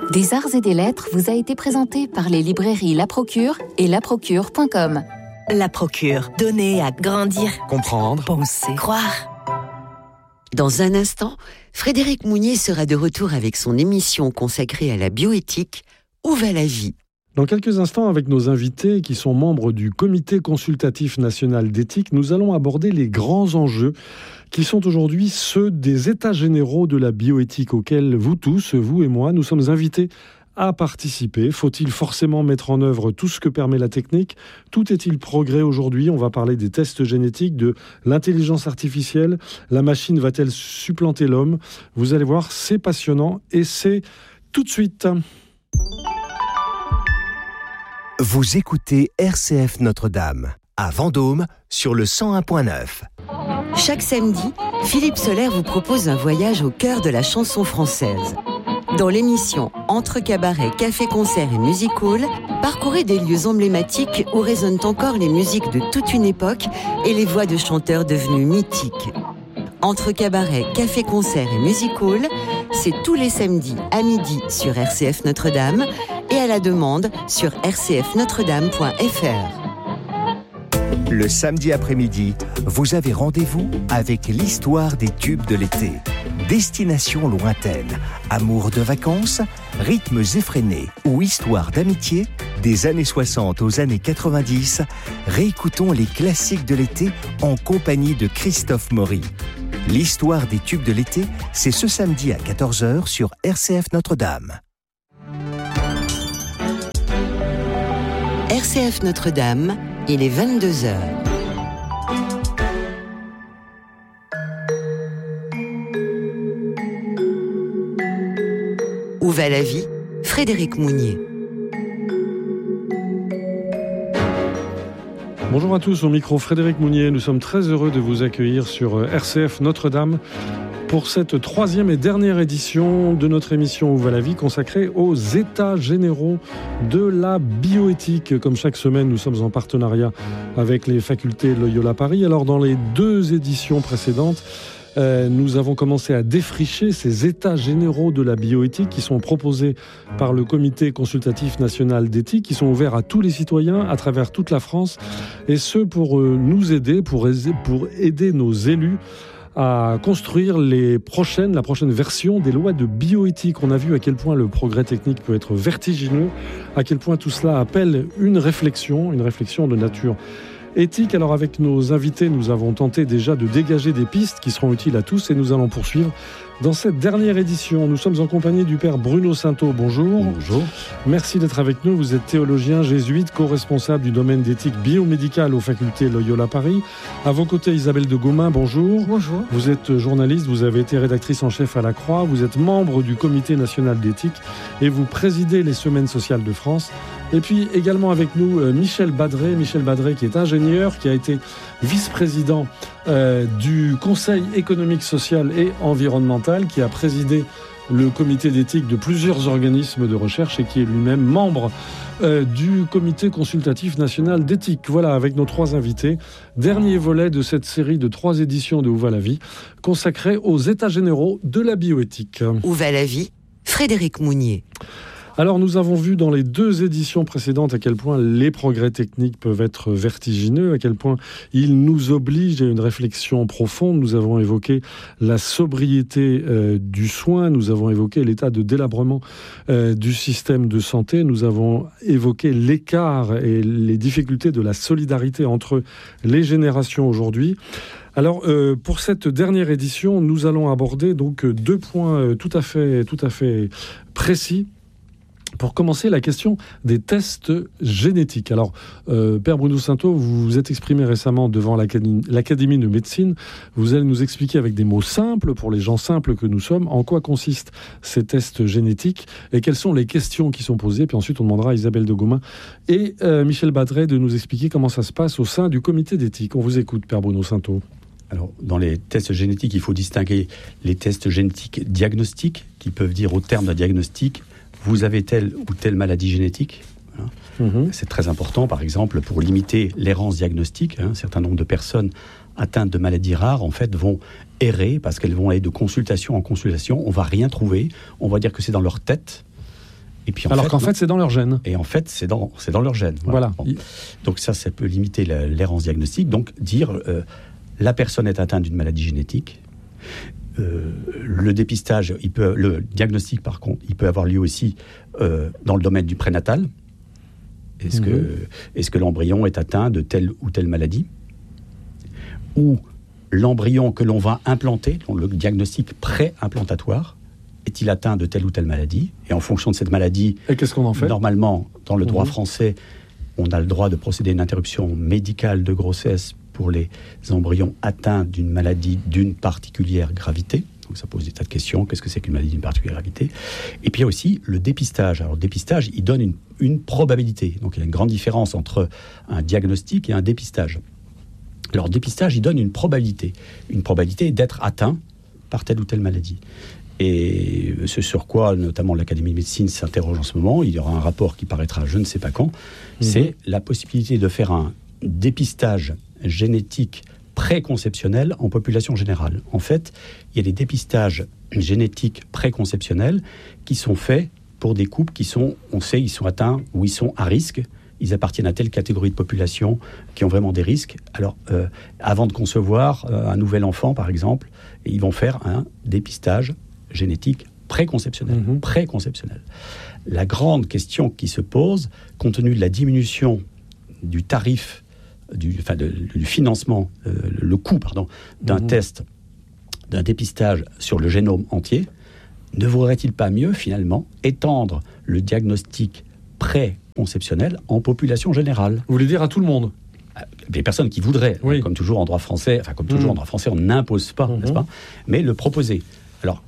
Des arts et des lettres vous a été présenté par les librairies La Procure et laprocure.com. La Procure, donner à grandir, comprendre, penser, croire. Dans un instant, Frédéric Mounier sera de retour avec son émission consacrée à la bioéthique « Où va la vie ?» Dans quelques instants, avec nos invités qui sont membres du Comité consultatif national d'éthique, nous allons aborder les grands enjeux qui sont aujourd'hui ceux des états généraux de la bioéthique auxquels vous tous, vous et moi, nous sommes invités à participer. Faut-il forcément mettre en œuvre tout ce que permet la technique ? Tout est-il progrès aujourd'hui ? On va parler des tests génétiques, de l'intelligence artificielle. La machine va-t-elle supplanter l'homme ? Vous allez voir, c'est passionnant et c'est tout de suite. Vous écoutez RCF Notre-Dame, à Vendôme, sur le 101.9. Chaque samedi, Philippe Soler vous propose un voyage au cœur de la chanson française. Dans l'émission Entre cabaret, café, concert et music hall, parcourez des lieux emblématiques où résonnent encore les musiques de toute une époque et les voix de chanteurs devenus mythiques. Entre cabaret, café, concert et music hall, c'est tous les samedis à midi sur RCF Notre-Dame et à la demande sur rcfnotredame.fr. Le samedi après-midi, vous avez rendez-vous avec l'histoire des tubes de l'été. Destination lointaine, amour de vacances, rythmes effrénés ou histoire d'amitié, des années 60 aux années 90, réécoutons les classiques de l'été en compagnie de Christophe Maury. L'histoire des tubes de l'été, c'est ce samedi à 14h sur RCF Notre-Dame. RCF Notre-Dame, il est 22h. Où va la vie ? Frédéric Mounier. Bonjour à tous, au micro Frédéric Mounier. Nous sommes très heureux de vous accueillir sur RCF Notre-Dame pour cette troisième et dernière édition de notre émission Où va la vie, consacrée aux états généraux de la bioéthique. Comme chaque semaine, nous sommes en partenariat avec les facultés Loyola Paris. Alors, dans les deux éditions précédentes, nous avons commencé à défricher ces états généraux de la bioéthique qui sont proposés par le Comité consultatif national d'éthique, qui sont ouverts à tous les citoyens à travers toute la France, et ce pour nous aider, pour aider nos élus à construire la prochaine version des lois de bioéthique. On a vu à quel point le progrès technique peut être vertigineux, à quel point tout cela appelle une réflexion de nature éthique. Alors avec nos invités, nous avons tenté déjà de dégager des pistes qui seront utiles à tous et nous allons poursuivre dans cette dernière édition. Nous sommes en compagnie du père Bruno Sainteau. Bonjour. Bonjour. Merci d'être avec nous. Vous êtes théologien jésuite, co-responsable du domaine d'éthique biomédicale aux facultés Loyola Paris. À vos côtés, Isabelle de Gaumain. Bonjour. Bonjour. Vous êtes journaliste, vous avez été rédactrice en chef à La Croix, vous êtes membre du Comité national d'éthique et vous présidez les Semaines sociales de France. Et puis également avec nous Michel Badré qui est ingénieur, qui a été vice-président du Conseil économique, social et environnemental, qui a présidé le comité d'éthique de plusieurs organismes de recherche et qui est lui-même membre du Comité consultatif national d'éthique. Voilà, avec nos trois invités, dernier volet de cette série de 3 éditions de Où va la vie, consacrée aux états généraux de la bioéthique. Où va la vie ? Frédéric Mounier. Alors, nous avons vu dans les 2 éditions précédentes à quel point les progrès techniques peuvent être vertigineux, à quel point ils nous obligent à une réflexion profonde. Nous avons évoqué la sobriété du soin, nous avons évoqué l'état de délabrement du système de santé, nous avons évoqué l'écart et les difficultés de la solidarité entre les générations aujourd'hui. Alors, pour cette dernière édition, nous allons aborder donc 2 points tout à fait précis. Pour commencer, la question des tests génétiques. Alors, Père Bruno Sainteau, vous vous êtes exprimé récemment devant l'Académie de médecine. Vous allez nous expliquer avec des mots simples, pour les gens simples que nous sommes, en quoi consistent ces tests génétiques et quelles sont les questions qui sont posées. Puis ensuite, on demandera à Isabelle de Gaumain et Michel Badré de nous expliquer comment ça se passe au sein du comité d'éthique. On vous écoute, Père Bruno Sainteau. Alors, dans les tests génétiques, il faut distinguer les tests génétiques diagnostiques, qui peuvent dire au terme d'un diagnostic, vous avez telle ou telle maladie génétique. C'est très important, par exemple, pour limiter l'errance diagnostique. Un certain nombre de personnes atteintes de maladies rares, en fait, vont errer parce qu'elles vont aller de consultation en consultation. On ne va rien trouver. On va dire que c'est dans leur tête. Et puis, alors qu'en fait, c'est dans leur gène. Et en fait, c'est dans leur gène. Voilà. Bon. Donc ça peut limiter l'errance diagnostique. Donc dire la personne est atteinte d'une maladie génétique. Le dépistage, le diagnostic par contre, il peut avoir lieu aussi dans le domaine du prénatal. Est-ce que l'embryon est atteint de telle ou telle maladie? Ou l'embryon que l'on va implanter, le diagnostic pré-implantatoire, est-il atteint de telle ou telle maladie? Et en fonction de cette maladie, et qu'est-ce qu'on en fait? Normalement, dans le droit français, on a le droit de procéder à une interruption médicale de grossesse pour les embryons atteints d'une maladie d'une particulière gravité. Donc ça pose des tas de questions. Qu'est-ce que c'est qu'une maladie d'une particulière gravité? Et puis il y a aussi le dépistage. Alors le dépistage, il donne une probabilité. Donc il y a une grande différence entre un diagnostic et un dépistage. Alors le dépistage, il donne une probabilité d'être atteint par telle ou telle maladie. Et ce sur quoi, notamment l'Académie de médecine s'interroge en ce moment, il y aura un rapport qui paraîtra je ne sais pas quand, c'est la possibilité de faire un dépistage génétique préconceptionnel en population générale. En fait, il y a des dépistages génétiques préconceptionnels qui sont faits pour des couples qui sont, on sait, ils sont atteints ou ils sont à risque. Ils appartiennent à telle catégorie de population qui ont vraiment des risques. Alors, avant de concevoir un nouvel enfant, par exemple, ils vont faire un dépistage génétique préconceptionnel. Préconceptionnel. La grande question qui se pose, compte tenu de la diminution du tarif, du financement, le coût, d'un test, d'un dépistage sur le génome entier, ne vaudrait-il pas mieux, finalement, étendre le diagnostic préconceptionnel en population générale? Vous voulez dire à tout le monde? Les personnes qui voudraient, comme toujours en droit français, on n'impose pas, n'est-ce pas? Mais le proposer. Alors,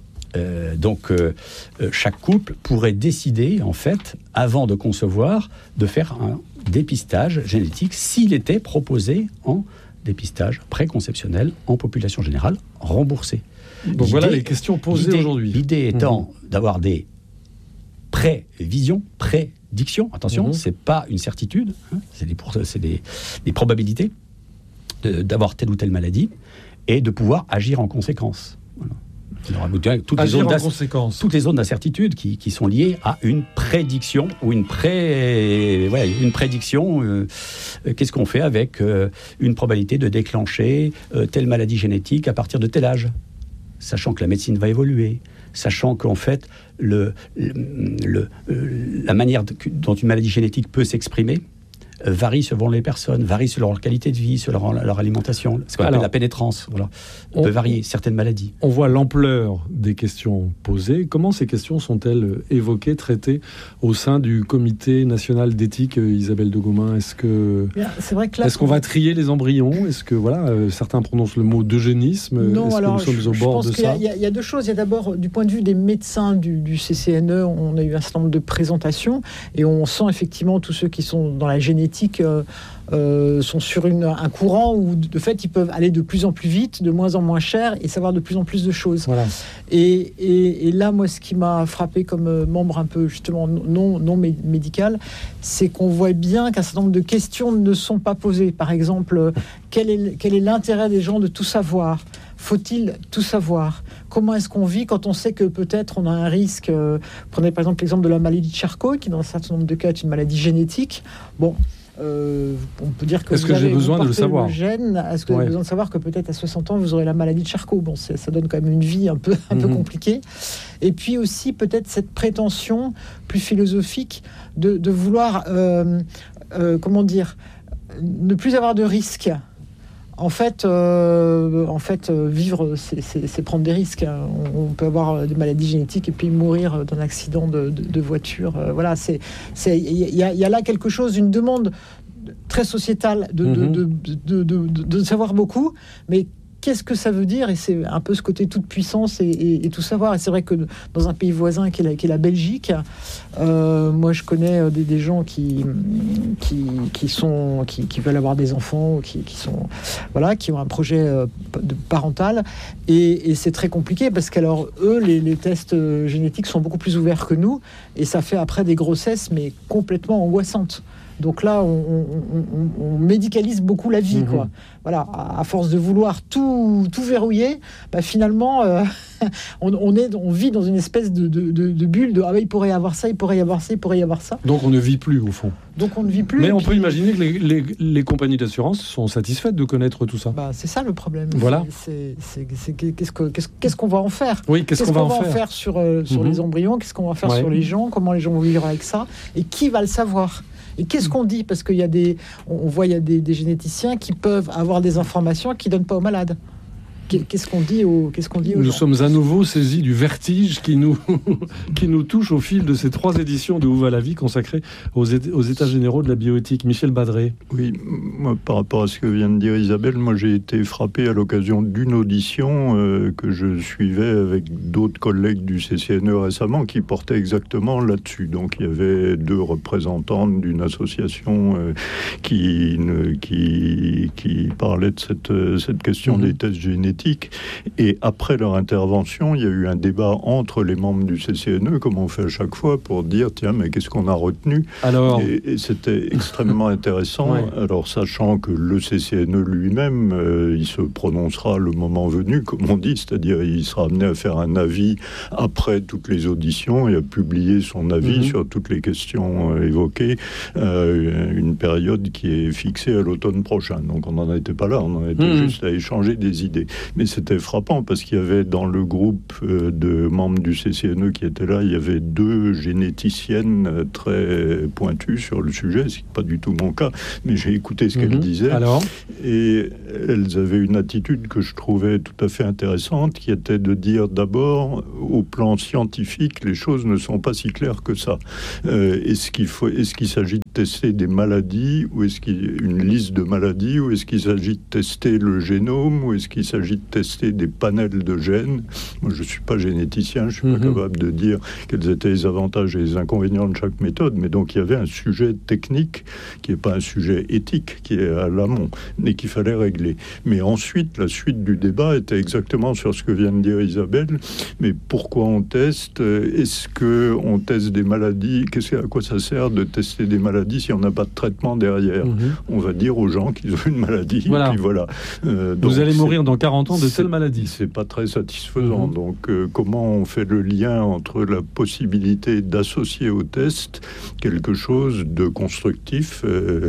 chaque couple pourrait décider, en fait, avant de concevoir, de faire un dépistage génétique s'il était proposé en dépistage préconceptionnel en population générale remboursé. Donc voilà les questions posées aujourd'hui. L'idée étant d'avoir des prévisions, prédictions. Attention, c'est pas une certitude, c'est des probabilités d'avoir telle ou telle maladie et de pouvoir agir en conséquence. Voilà. Toutes les zones d'incertitude qui sont liées à une prédiction ou une prédiction. Qu'est-ce qu'on fait avec une probabilité de déclencher telle maladie génétique à partir de tel âge, sachant que la médecine va évoluer, sachant qu'en fait la manière dont une maladie génétique peut s'exprimer varie selon les personnes, varie selon leur qualité de vie, selon leur alimentation, ce qu'on appelle la pénétrance. Voilà. On peut varier certaines maladies. On voit l'ampleur des questions posées. Comment ces questions sont-elles évoquées, traitées au sein du Comité national d'éthique, Isabelle de Gaumain? Est-ce qu'on va trier les embryons? Est-ce que certains prononcent le mot d'eugénisme? Non, est-ce alors que nous sommes au bord de ça? Il y a deux choses. Il y a d'abord, du point de vue des médecins du CCNE, on a eu un certain nombre de présentations et on sent effectivement tous ceux qui sont dans la génétique sont sur un courant où de fait ils peuvent aller de plus en plus vite, de moins en moins cher et savoir de plus en plus de choses. Voilà. Et là, moi, ce qui m'a frappé comme membre un peu justement non médical, c'est qu'on voit bien qu'un certain nombre de questions ne sont pas posées. Par exemple, quel est l'intérêt des gens de tout savoir? Faut-il tout savoir? Comment est-ce qu'on vit quand on sait que peut-être on a un risque? Prenez par exemple l'exemple de la maladie de Charcot, qui dans un certain nombre de cas est une maladie génétique. Bon, on peut dire que est-ce que j'ai besoin de le savoir? Est-ce que vous avez besoin de savoir que peut-être à 60 ans vous aurez la maladie de Charcot? Bon, ça donne quand même une vie un peu compliquée. Et puis aussi peut-être cette prétention plus philosophique de vouloir, ne plus avoir de risques. En fait, vivre, c'est prendre des risques. On peut avoir des maladies génétiques et puis mourir d'un accident de voiture. Voilà, il y a là quelque chose, une demande très sociétale de savoir beaucoup, mais qu'est-ce que ça veut dire? Et c'est un peu ce côté toute puissance et tout savoir. Et c'est vrai que dans un pays voisin qui est la Belgique, moi je connais des gens qui veulent avoir des enfants, qui ont un projet parental, et c'est très compliqué parce qu'alors eux les tests génétiques sont beaucoup plus ouverts que nous et ça fait après des grossesses mais complètement angoissantes. Donc là, on médicalise beaucoup la vie, quoi. Voilà, à force de vouloir tout verrouiller, finalement, on vit dans une espèce de bulle de il pourrait y avoir ça, il pourrait y avoir ça, il pourrait y avoir ça. Donc on ne vit plus, au fond. Donc on ne vit plus. Mais on peut imaginer que les compagnies d'assurance sont satisfaites de connaître tout ça. C'est ça le problème. Voilà. Qu'est-ce qu'on va en faire ? Oui, qu'est-ce qu'on va en faire sur les embryons ? Qu'est-ce qu'on va faire sur les gens ? Comment les gens vont vivre avec ça ? Et qui va le savoir ? Et qu'est-ce qu'on dit ? Parce qu'il y a des généticiens qui peuvent avoir des informations qui ne donnent pas aux malades. Qu'est-ce qu'on dit aux Nous gens ? sommes à nouveau saisis du vertige qui nous touche au fil de ces 3 éditions de Où va la vie consacrées aux états généraux de la bioéthique. Michel Badré. Oui, moi, par rapport à ce que vient de dire Isabelle, moi j'ai été frappé à l'occasion d'une audition que je suivais avec d'autres collègues du CCNE récemment qui portaient exactement là-dessus. Donc il y avait 2 représentantes d'une association qui parlait de cette question des tests génétiques. Et après leur intervention, il y a eu un débat entre les membres du CCNE, comme on fait à chaque fois, pour dire tiens, mais qu'est-ce qu'on a retenu ? Et c'était extrêmement intéressant. Ouais. Alors, sachant que le CCNE lui-même, il se prononcera le moment venu, comme on dit, c'est-à-dire il sera amené à faire un avis après toutes les auditions et à publier son avis sur toutes les questions évoquées, une période qui est fixée à l'automne prochain. Donc, on n'en était pas là, on en était juste à échanger des idées. Mais c'était frappant parce qu'il y avait dans le groupe de membres du CCNE qui étaient là, il y avait 2 généticiennes très pointues sur le sujet, ce qui n'est pas du tout mon cas, mais j'ai écouté ce qu'elles disaient. Alors et elles avaient une attitude que je trouvais tout à fait intéressante, qui était de dire d'abord, au plan scientifique, les choses ne sont pas si claires que ça. Est-ce qu'il s'agit de tester des maladies, ou est-ce qu'il y a une liste de maladies, ou est-ce qu'il s'agit de tester le génome, ou est-ce qu'il s'agit de tester des panels de gènes. Moi, je ne suis pas généticien, je ne suis pas capable de dire quels étaient les avantages et les inconvénients de chaque méthode, mais donc il y avait un sujet technique qui n'est pas un sujet éthique, qui est à l'amont, mais qu'il fallait régler. Mais ensuite, la suite du débat était exactement sur ce que vient de dire Isabelle, mais pourquoi on teste ? Est-ce qu'on teste des maladies ? À quoi ça sert de tester des maladies si on n'a pas de traitement derrière ? On va dire aux gens qu'ils ont une maladie, et puis voilà. Vous allez mourir dans 40 ans de telle maladie. C'est pas très satisfaisant. Donc, comment on fait le lien entre la possibilité d'associer au test quelque chose de constructif,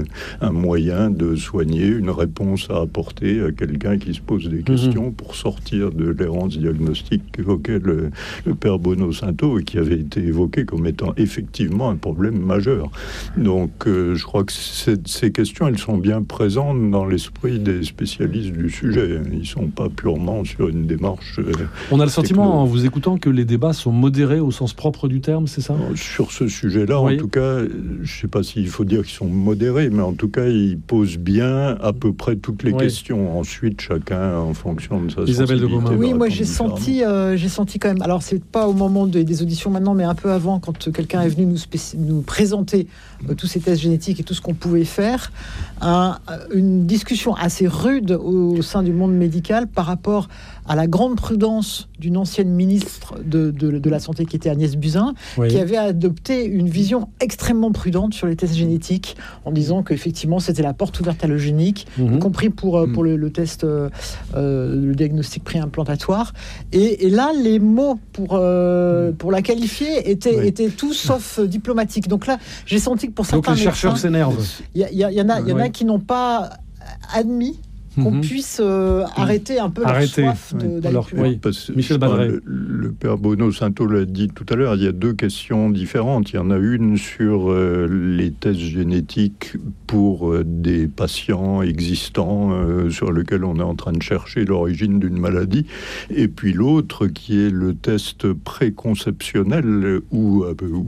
un moyen de soigner, une réponse à apporter à quelqu'un qui se pose des questions pour sortir de l'errance diagnostique qu'évoquait le père Bono Santo et qui avait été évoqué comme étant effectivement un problème majeur. Donc, je crois que ces questions, elles sont bien présentes dans l'esprit des spécialistes du sujet. Ils ne sont pas purement sur une démarche... On a le sentiment, en vous écoutant, que les débats sont modérés au sens propre du terme, c'est ça ? Sur ce sujet-là, en tout cas, je ne sais pas s'il faut dire qu'ils sont modérés, mais en tout cas, ils posent bien à peu près toutes les questions. Ensuite, chacun, en fonction de sa Isabelle de sensibilité... Beaumont. Oui, moi j'ai senti quand même, alors c'est pas au moment des auditions maintenant, mais un peu avant, quand quelqu'un est venu nous présenter tous ces tests génétiques et tout ce qu'on pouvait faire, une discussion assez rude au sein du monde médical par rapport à la grande prudence d'une ancienne ministre de la Santé qui était Agnès Buzyn, qui avait adopté une vision extrêmement prudente sur les tests génétiques, en disant qu'effectivement c'était la porte ouverte à l'eugénique, y compris pour le test, le diagnostic préimplantatoire. Et là, les mots pour la qualifier étaient tout sauf diplomatiques. Donc là, j'ai senti que pour certains médecins... Donc les chercheurs s'énervent. Il y en a qui n'ont pas admis qu'on puisse arrêter un peu leur soif d'aller plus loin. Michel Badré. Le père Bono Santo l'a dit tout à l'heure, il y a 2 questions différentes. Il y en a une sur les tests génétiques pour des patients existants sur lesquels on est en train de chercher l'origine d'une maladie, et puis l'autre qui est le test préconceptionnel ou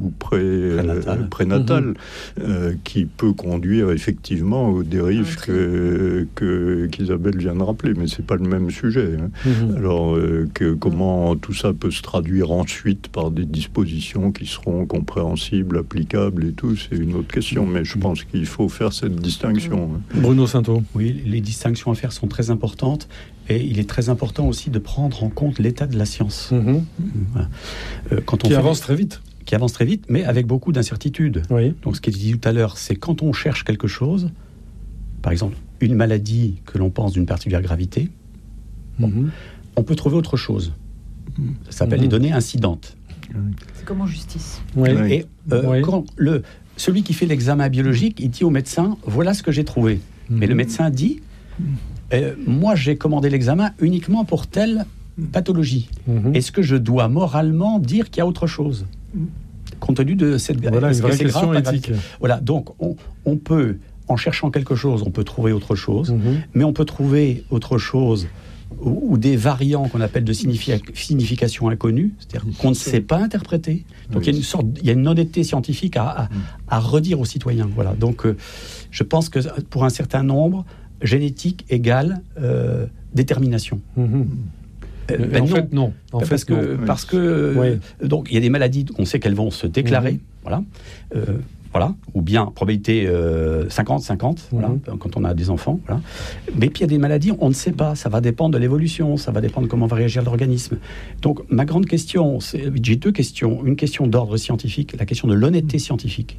prénatal, qui peut conduire effectivement aux dérives qu'Isabelle vient de rappeler, mais c'est pas le même sujet. Alors, comment tout ça peut se traduire ensuite par des dispositions qui seront compréhensibles, applicables et tout, c'est une autre question, mais je pense qu'il faut faire cette distinction. Bruno Sainteau. Oui, les distinctions à faire sont très importantes, et il est très important aussi de prendre en compte l'état de la science. Qui avance très vite. qui avance très vite, mais avec beaucoup d'incertitudes. Oui. Donc, ce qui est dit tout à l'heure, c'est quand on cherche quelque chose, par exemple, une maladie que l'on pense d'une particulière gravité, on peut trouver autre chose. Ça s'appelle les données incidentes. C'est comme en justice. Oui. Et quand celui qui fait l'examen biologique, il dit au médecin, voilà ce que j'ai trouvé. Mais le médecin dit, moi j'ai commandé l'examen uniquement pour telle pathologie. Est-ce que je dois moralement dire qu'il y a autre chose, compte tenu de cette une vraie question éthique. Voilà, donc on peut, en cherchant quelque chose, on peut trouver autre chose, mais on peut trouver autre chose ou des variants qu'on appelle de signification inconnue, c'est-à-dire qu'on ne sait pas interpréter. Donc il y a une honnêteté scientifique à redire aux citoyens. Voilà. Donc je pense que pour un certain nombre, génétique égale détermination. En fait, non. Parce que donc il y a des maladies, on sait qu'elles vont se déclarer. Voilà, ou bien probabilité 50-50, quand on a des enfants. Voilà. Mais puis il y a des maladies, on ne sait pas, ça va dépendre de l'évolution, ça va dépendre de comment va réagir l'organisme. Donc ma grande question, j'ai deux questions. Une question d'ordre scientifique, la question de l'honnêteté scientifique.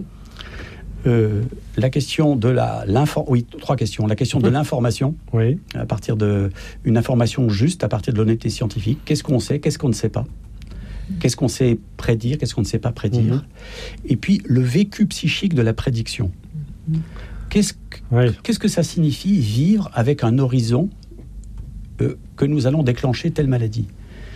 La question de trois questions. La question de l'information, à partir d'une information juste, à partir de l'honnêteté scientifique. Qu'est-ce qu'on sait, qu'est-ce qu'on ne sait pas ? Qu'est-ce qu'on sait prédire, qu'est-ce qu'on ne sait pas prédire. Et puis, le vécu psychique de la prédiction. Qu'est-ce que ça signifie vivre avec un horizon que nous allons déclencher telle maladie.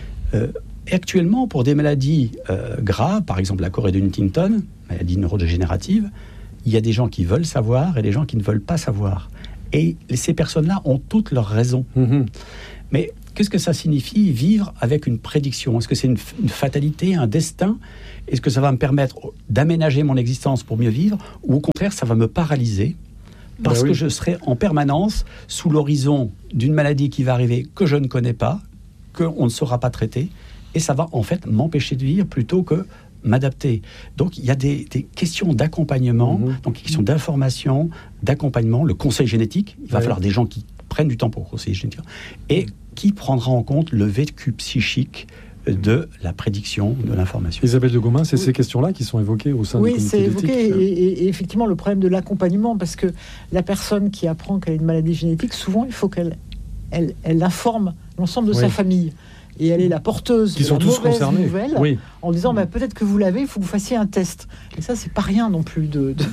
Et actuellement, pour des maladies graves, par exemple la chorée de Huntington, maladie neurodégénérative, il y a des gens qui veulent savoir et des gens qui ne veulent pas savoir. Et ces personnes-là ont toutes leurs raisons. Mais qu'est-ce que ça signifie vivre avec une prédiction ? Est-ce que c'est une fatalité, un destin ? Est-ce que ça va me permettre d'aménager mon existence pour mieux vivre ? Ou au contraire, ça va me paralyser parce que je serai en permanence sous l'horizon d'une maladie qui va arriver que je ne connais pas, qu'on ne saura pas traiter, et ça va en fait m'empêcher de vivre plutôt que m'adapter. Donc il y a des questions d'accompagnement, donc des questions d'information, d'accompagnement, le conseil génétique. Il va falloir des gens qui prennent du temps pour conseiller génétique, et qui prendra en compte le vécu psychique de la prédiction, de l'information. Isabelle de Gomin, c'est ces questions-là qui sont évoquées au sein du comité d'éthique. Oui, c'est évoqué, et effectivement le problème de l'accompagnement, parce que la personne qui apprend qu'elle a une maladie génétique, souvent il faut qu'elle informe l'ensemble de sa famille. Et elle est la porteuse de la mauvaise nouvelle, en disant peut-être que vous l'avez, il faut que vous fassiez un test. Et ça, c'est pas rien non plus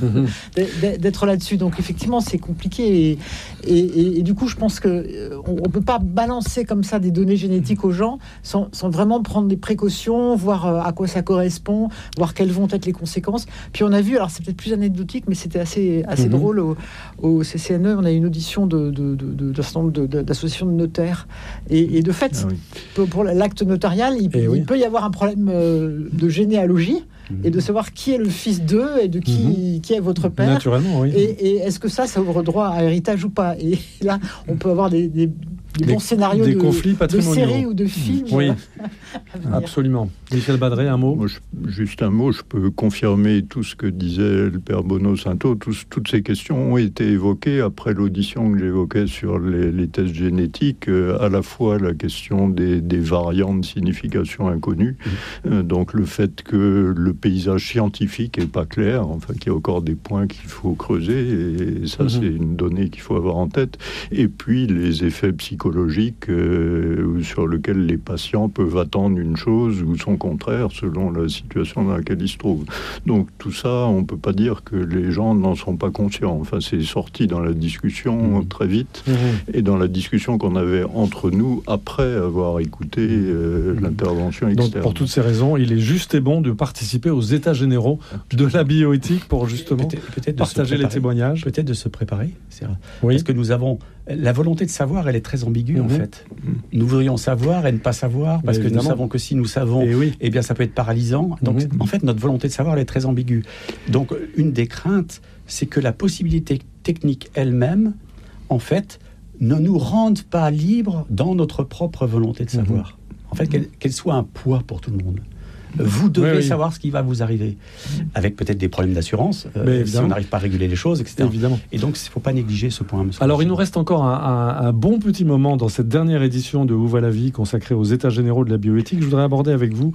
d'être là-dessus. Donc effectivement, c'est compliqué. Et du coup, je pense qu'on ne peut pas balancer comme ça des données génétiques aux gens sans vraiment prendre des précautions, voir à quoi ça correspond, voir quelles vont être les conséquences. Puis on a vu, alors c'est peut-être plus anecdotique, mais c'était assez drôle au CCNE. On a eu une audition d'un certain nombre d'associations de notaires. Et de fait, pour l'acte notarial, il peut y avoir un problème de généalogie et de savoir qui est le fils d'eux et de qui est votre père. Naturellement, oui. Et est-ce que ça ouvre droit à héritage ou pas ? Et là, on peut avoir des bons scénarios de conflits patrimoniaux, de séries ou de films. Oui, absolument. Michel Badré, un mot ? Moi, juste un mot, je peux confirmer tout ce que disait le père Bonneau-Saintot. Toutes ces questions ont été évoquées après l'audition que j'évoquais sur les tests génétiques, à la fois la question des variants de signification inconnue, donc le fait que le paysage scientifique n'est pas clair, enfin qu'il y a encore des points qu'il faut creuser, et ça c'est une donnée qu'il faut avoir en tête, et puis les effets psychologiques sur lesquels les patients peuvent attendre une chose ou son contraire selon la situation dans laquelle ils se trouvent. Donc tout ça, on ne peut pas dire que les gens n'en sont pas conscients. Enfin, c'est sorti dans la discussion très vite, et dans la discussion qu'on avait entre nous après avoir écouté l'intervention externe. Donc pour toutes ces raisons, il est juste et bon de participer aux états généraux de la bioéthique pour justement peut-être partager les témoignages. Peut-être de se préparer. Parce que nous avons... La volonté de savoir, elle est très ambiguë en fait. Nous voudrions savoir et ne pas savoir, parce que nous savons que si nous savons, eh bien ça peut être paralysant. Donc en fait, notre volonté de savoir, elle est très ambiguë. Donc une des craintes, c'est que la possibilité technique elle-même, en fait, ne nous rende pas libres dans notre propre volonté de savoir. En fait, qu'elle soit un poids pour tout le monde. vous devez savoir ce qui va vous arriver, avec peut-être des problèmes d'assurance, si on n'arrive pas à réguler les choses, etc. Évidemment. Et donc, il ne faut pas négliger ce point. Alors, il nous reste encore un bon petit moment dans cette dernière édition de Où va la vie, consacrée aux états généraux de la bioéthique. Je voudrais aborder avec vous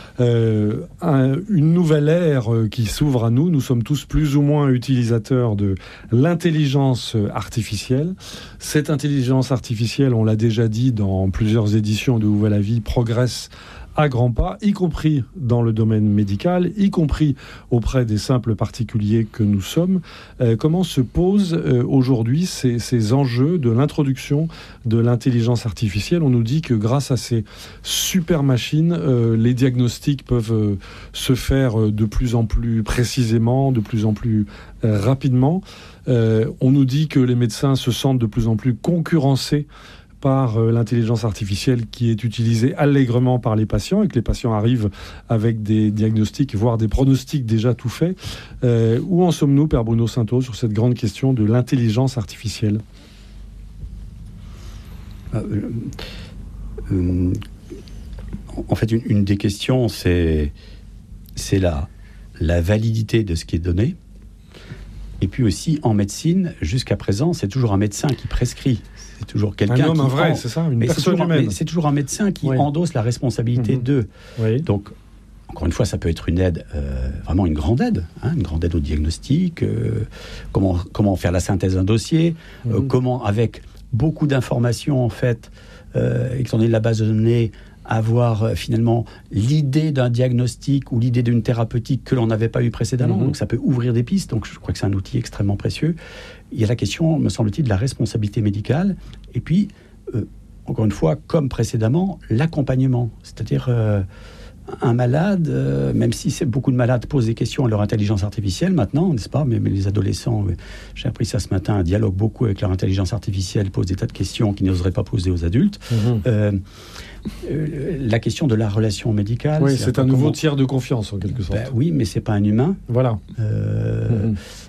une nouvelle ère qui s'ouvre à nous. Nous sommes tous plus ou moins utilisateurs de l'intelligence artificielle. Cette intelligence artificielle, on l'a déjà dit dans plusieurs éditions de Où va la vie, progresse à grands pas, y compris dans le domaine médical, y compris auprès des simples particuliers que nous sommes. Comment se posent aujourd'hui ces enjeux de l'introduction de l'intelligence artificielle ? On nous dit que grâce à ces super machines, les diagnostics peuvent se faire de plus en plus précisément, de plus en plus rapidement. On nous dit que les médecins se sentent de plus en plus concurrencés par l'intelligence artificielle qui est utilisée allègrement par les patients, et que les patients arrivent avec des diagnostics, voire des pronostics déjà tout faits. Où en sommes-nous, Père Bruno Sainteau, sur cette grande question de l'intelligence artificielle ? En fait, une des questions, c'est la validité de ce qui est donné. Et puis aussi, en médecine, jusqu'à présent, c'est toujours un médecin qui prescrit. C'est toujours quelqu'un un vrai, c'est ça, une personne humaine. C'est toujours un médecin qui endosse la responsabilité d'eux. Oui. Donc, encore une fois, ça peut être une aide, vraiment une grande aide au diagnostic, comment faire la synthèse d'un dossier, comment, avec beaucoup d'informations, en fait, étant donné la base de données, avoir finalement l'idée d'un diagnostic ou l'idée d'une thérapeutique que l'on n'avait pas eu précédemment. Donc ça peut ouvrir des pistes. Donc je crois que c'est un outil extrêmement précieux. Il y a la question, me semble-t-il, de la responsabilité médicale. Et puis, encore une fois, comme précédemment, l'accompagnement. C'est-à-dire un malade, même si beaucoup de malades posent des questions à leur intelligence artificielle maintenant, n'est-ce pas ? Mais les adolescents, j'ai appris ça ce matin, dialoguent beaucoup avec leur intelligence artificielle, posent des tas de questions qu'ils n'oseraient pas poser aux adultes. La question de la relation médicale... Oui, c'est un nouveau tiers de confiance, en quelque sorte. Oui, mais c'est pas un humain. Voilà.